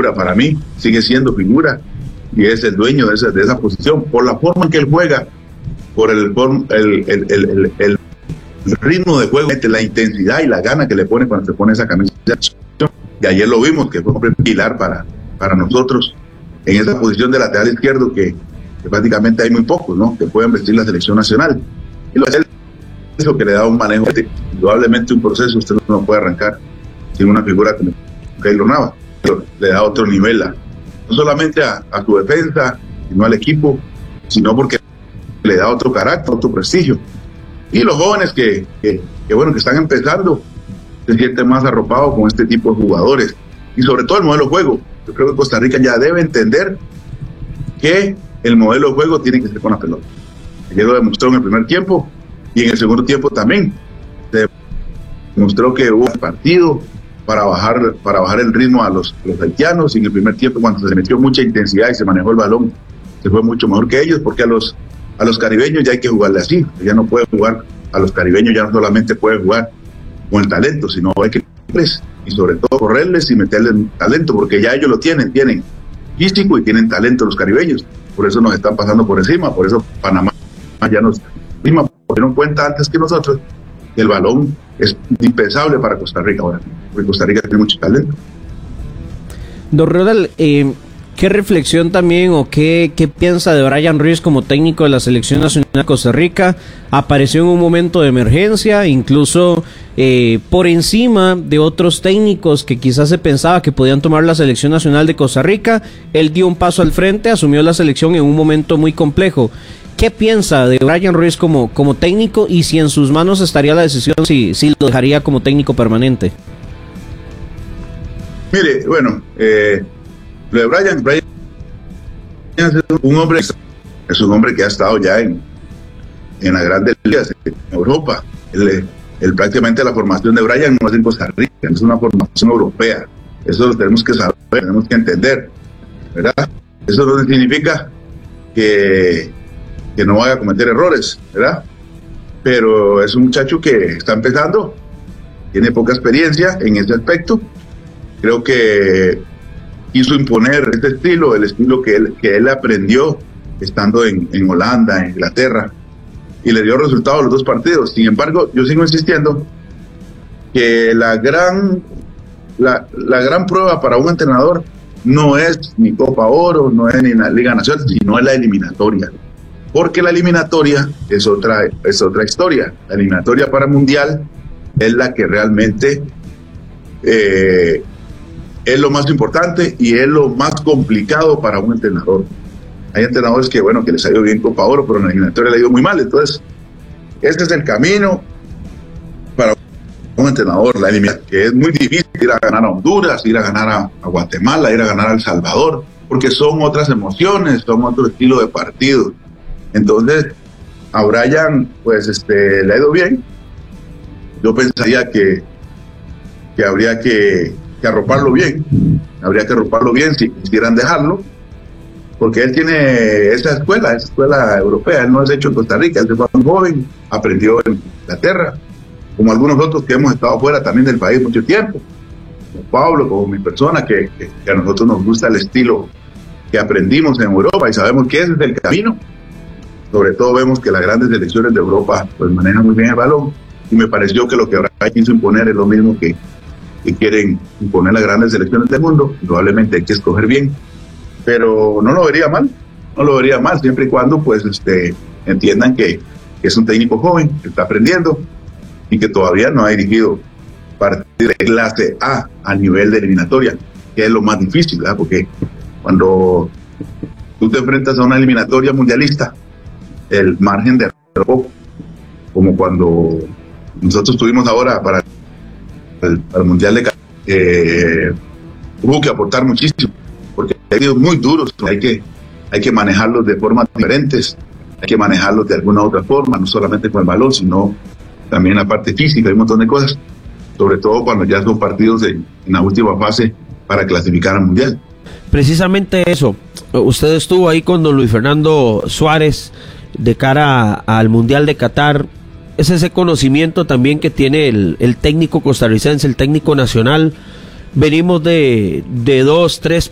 figura, para mí sigue siendo figura y es el dueño de esa posición, por la forma en que él juega, por el ritmo de juego, la intensidad y la gana que le pone cuando se pone esa camisa. Y ayer lo vimos, que fue un pilar para nosotros en esa posición de lateral izquierdo que prácticamente hay muy pocos, ¿no?, que pueden vestir la selección nacional. Y lo es lo que le da un manejo, indudablemente un proceso, usted no puede arrancar sin una figura como Keylor Navas, pero le da otro nivel no solamente a su defensa, sino al equipo, sino porque le da otro carácter, otro prestigio. Y los jóvenes que están empezando se sienten más arropados con este tipo de jugadores y sobre todo el modelo de juego. Yo creo que Costa Rica ya debe entender que el modelo de juego tiene que ser con la pelota. Ayer lo demostró en el primer tiempo y en el segundo tiempo también se demostró que hubo partido para bajar el ritmo a los haitianos. Y en el primer tiempo, cuando se metió mucha intensidad y se manejó el balón, se fue mucho mejor que ellos, porque a los caribeños ya hay que jugarle así. Ya no puede jugar a los caribeños, ya no solamente puede jugar con el talento, sino hay que y sobre todo correrles y meterles talento, porque ya ellos lo tienen físico y tienen talento los caribeños. Por eso nos están pasando por encima, por eso Panamá ya nos dieron cuenta antes que nosotros que el balón es indispensable para Costa Rica ahora, porque Costa Rica tiene mucho talento. Don Rodal, ¿qué reflexión también o qué piensa de Brian Ruiz como técnico de la Selección Nacional de Costa Rica? Apareció en un momento de emergencia, incluso por encima de otros técnicos que quizás se pensaba que podían tomar la Selección Nacional de Costa Rica. Él dio un paso al frente, asumió la selección en un momento muy complejo. ¿Qué piensa de Brian Ruiz como técnico y si en sus manos estaría la decisión si lo dejaría como técnico permanente? Mire, bueno, lo de Brian es un hombre que ha estado ya en las grandes ligas en Europa. Él prácticamente la formación de Brian no es en Costa Rica, es una formación europea. Eso lo tenemos que saber, tenemos que entender, ¿verdad? Eso no significa que no vaya a cometer errores, ¿verdad? Pero es un muchacho que está empezando, tiene poca experiencia en ese aspecto. Creo que quiso imponer este estilo, el estilo que él aprendió estando en Holanda, en Inglaterra, y le dio resultados los dos partidos. Sin embargo, yo sigo insistiendo que la gran prueba para un entrenador no es ni Copa Oro, no es ni la Liga Nacional, sino es la eliminatoria. Porque la eliminatoria es otra historia. La eliminatoria para Mundial es la que realmente es lo más importante y es lo más complicado para un entrenador. Hay entrenadores que les ha ido bien Copa Oro, pero en la eliminatoria le ha ido muy mal. Entonces, este es el camino para un entrenador, la eliminatoria, que es muy difícil ir a ganar a Honduras, ir a ganar a Guatemala, ir a ganar a El Salvador, porque son otras emociones, son otro estilo de partido. Entonces, a Brian, le ha ido bien. Yo pensaría que habría que arroparlo bien. Habría que arroparlo bien si quisieran dejarlo, porque él tiene esa escuela europea. Él no es hecho en Costa Rica, él se fue muy joven, aprendió en Inglaterra, como algunos otros que hemos estado fuera también del país mucho tiempo, como Pablo, como mi persona, que a nosotros nos gusta el estilo que aprendimos en Europa y sabemos que ese es el camino. Sobre todo vemos que las grandes selecciones de Europa manejan muy bien el balón, y me pareció que lo que ahora quiso imponer es lo mismo que quieren imponer las grandes selecciones del mundo. Probablemente hay que escoger bien, pero no lo vería mal, siempre y cuando entiendan que es un técnico joven, que está aprendiendo y que todavía no ha dirigido partidos de clase a nivel de eliminatoria, que es lo más difícil, ¿verdad? Porque cuando tú te enfrentas a una eliminatoria mundialista, el margen de error, como cuando nosotros tuvimos ahora para el Mundial de Qatar, hubo que aportar muchísimo, porque hay sido muy duros, hay que manejarlos de formas diferentes, hay que manejarlos de alguna otra forma, no solamente con el balón, sino también la parte física, hay un montón de cosas, sobre todo cuando ya son partidos en la última fase para clasificar al Mundial. Precisamente eso, usted estuvo ahí con don Luis Fernando Suárez de cara al Mundial de Qatar. Es ese conocimiento también que tiene el técnico costarricense, el técnico nacional. Venimos de 2-3